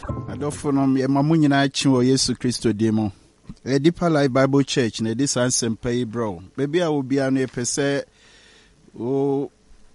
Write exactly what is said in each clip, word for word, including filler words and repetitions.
Adofonom ye mamu nyina chi wo Yesu Kristo demo. E Deeper Life Bible Church na this answer yi bro. Baby a obi anu e pese o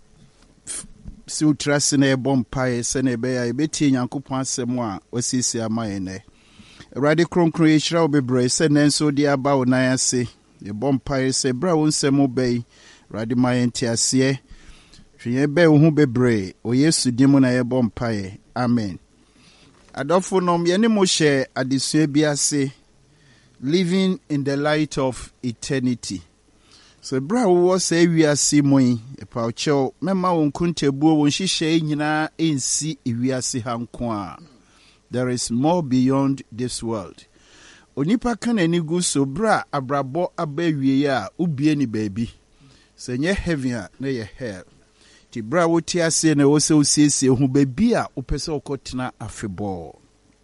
si utrase na e bompae se na be ya e beti Nyankopon asem a osisi amaye ne. Erade kronkron ye hira obebre se nenso di aba wo nan ase. E bompae se bra wo nsem obey. Erade maye ntiase. Hwe be wo hu bebre o Yesu dimo na ye bompae. Amen. Adofonom yene mo share adesua biase living in the light of eternity. So bra wo say wiase moyi e pa ocho mema won kuntebuo won hihye nyina ensi wiase hanko a. There is more beyond this world. Onipa kan anigu so bra abrabo abawie a ubie ni baabi. Se nye heaven a na ye hell. Ti bra wo ti ase na wo se osiesie hu baabi a opese okotena afebo.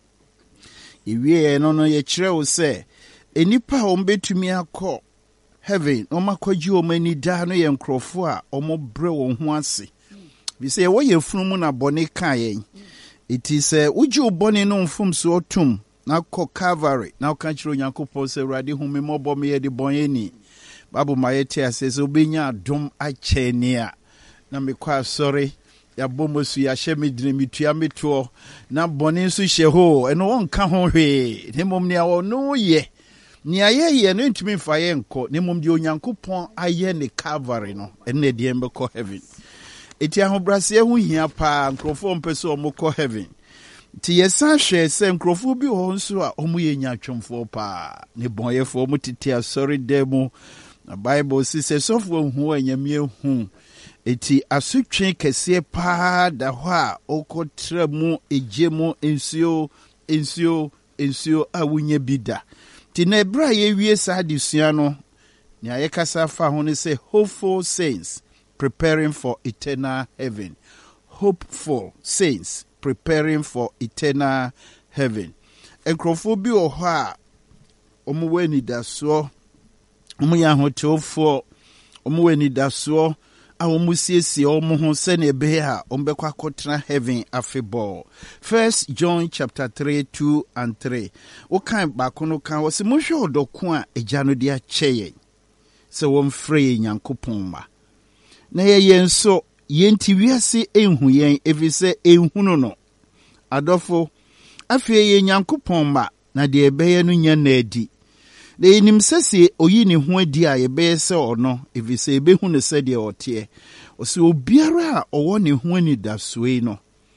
Iwie no no ye kire wo se enipa o mbetumi akọ heaven o makwaji o mani da no ye nkrofo a o mo bre wo ho ase. Bi se wo ye funu na bone kan yen. It is a uji uboni no mfum so otum na ko Calvary na ka kire Onyankopon se Awurade hu me mobo me ye de bonye ni. Babu mayete asese obenya adom acheni a na me kwa sorry ya bomosu ya shemi dine mitua meto na bone nso hye ho eno won ka ho hwe ne mom ne awo no ye ni aye ye no ntumi mfa ye nko ne mom de Onyankopon aye ne Calvary no ene de embekọ heaven eti ahobrase hu hia pa nkrofo mpese omukọ heaven ti yesa hwe se nkrofo bi ho nso a omu ye nyatwomfo pa ne bonyefo mutiti asori demu na Bible sise sofo hu anyamie hu eti asutwe kese pa da ho a okotra mu ejemu ensio ensio ensio awunye bida ti na bra ye wie sa disua no ni ayekasa fa ho ne say hopeful saints preparing for eternal heaven. Hopeful saints preparing for eternal heaven. Enkrofo bi o ho a omo weni daso omo ya hotofo omo weni daso a omo siesie omo ho se na ebe ha ombekwa akotena heaven afebo. First John chapter three two and three. O kan bako no kan wose mo hwe odoko a eja no de a cheye se won free Nyankopon ma na ye yenso yenti wiase enhu yen efise enhunu no adofo afi ye Nyankopon ma na de ebeye no nya na adi na enim sese oyi ne ho adi a yebeye se ono efise ebehu ne se de ote o se obiara a owo ne ho ani da soe no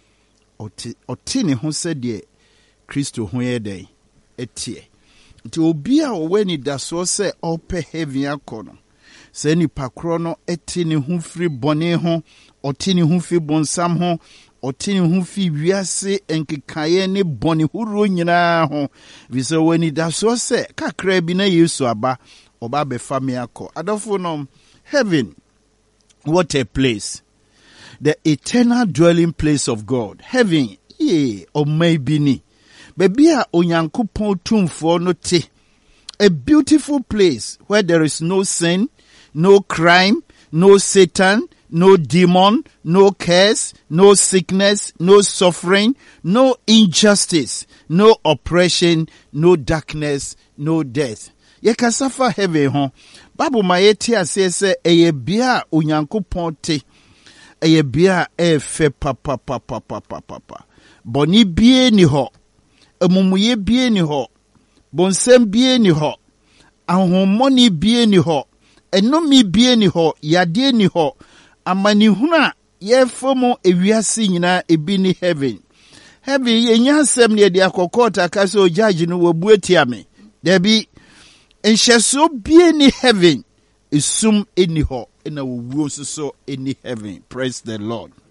ote ote ne ho se de Kristo ho ye den etie nti obi a owo ani da so se ope heaven akono se ni pakro no eti ne hu firi bone ho oti ne hu fi bonsam ho oti ne hu fi wiase enkekaye ne bone huru nyina ho vise wani da so se kakra bi na Yesu aba oba be fami akọ adofo no heaven, what a place, the eternal dwelling place of God. Heaven ye o maybe ni baby a Onyankopon tumfo no te, a beautiful place where there is no sin, no crime, no Satan, no demon, no curse, no sickness, no suffering, no injustice, no oppression, no darkness, no death. Ye kasafa heaven ho. Babu mayeti asese eye bia Onyankopon te. Eye bia e fe papa papa papa papa. Boni bie ni ho. Emumuye bie ni ho. Bonsem bie ni ho. Ahomoni bie ni ho. Enomi bie ni ho, yade ni ho, amani huna ye fomo ewiase nyina ebi ni heaven. Heaven ye nyansem ne de akokota kase o judge no wabuatia me. Debi enhyeso bie ni heaven, isum eni ho, ena wuwo so eni heaven. Praise the Lord.